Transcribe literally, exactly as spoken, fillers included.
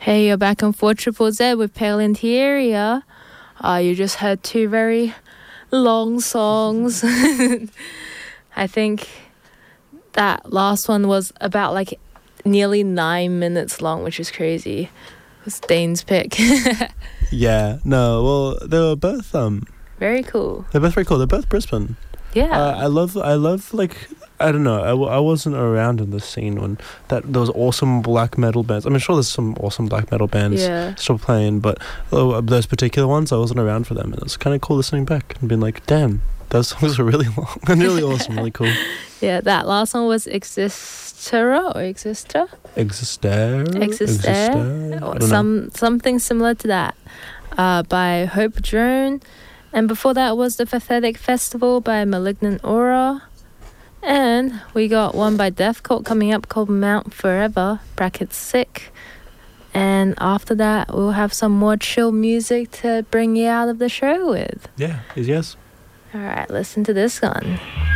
Hey, you're back on four Triple Z with Pale Interior. Uh, you just heard two very long songs. I think that last one was about like nearly nine minutes long, which is crazy. It was Dane's pick. Yeah, no, well, they were both um, Very cool. they're both very cool. They're both Brisbane. Yeah. Uh, I love, I love like. I don't know. I, w- I wasn't around in the scene when that those awesome black metal bands. I mean, sure, there's some awesome black metal bands Yeah. still playing, but uh, those particular ones, I wasn't around for them, and it's kind of cool listening back and being like, "Damn, those songs are really long and really awesome, really cool." Yeah, that last one was Existera or Exister? Exister, Exister. I Or don't know. Some something similar to that. Uh, by Hope Drone. And before that was the Pathetic Festival by Malignant Aura. And we got one by Death Cult coming up called Mount Forever, brackets sick. And after that, we'll have some more chill music to bring you out of the show with. Yeah, yes. All right, listen to this one.